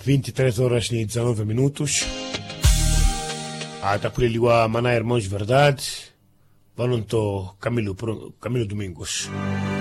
23 horas e 19 minutos. Atapuliliwa Maná Irmãos de Verdade. Valonto Camilo Domingos.